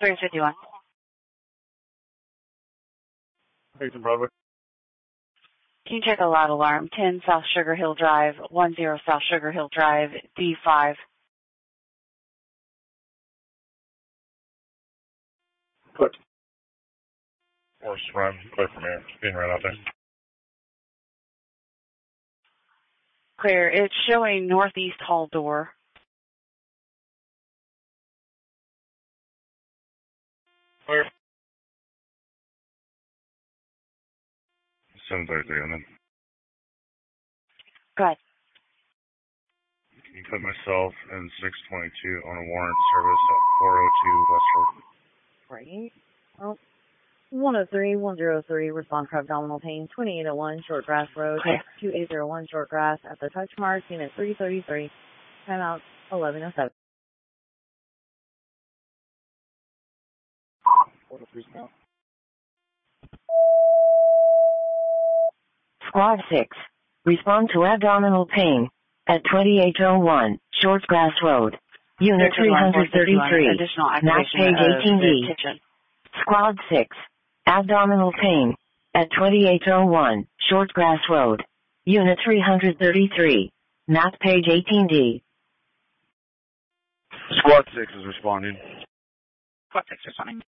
351. Thanks, Broadway. Can you check a loud alarm? 10 South Sugar Hill Drive, 10 South Sugar Hill Drive, D5. Clear. Horse run, clear from here. Being right out there. Clear. It's showing northeast hall door. Clear. 733 and then. Go ahead. Can you put myself and 622 on a warrant service at 402 West Road? Right. Well, 103, 103, respond for abdominal pain, 2801 Short Grass Road, Clear. 2801 Short Grass at the touch mark, unit 333, timeout 1107. 403 now. Squad 6. Respond to abdominal pain at 2801 Short Grass Road. Unit 333. Map page 18D. Squad 6. Abdominal pain at 2801 Short Grass Road. Unit 333. Map page 18D. Squad 6 is responding. Squad 6 responding.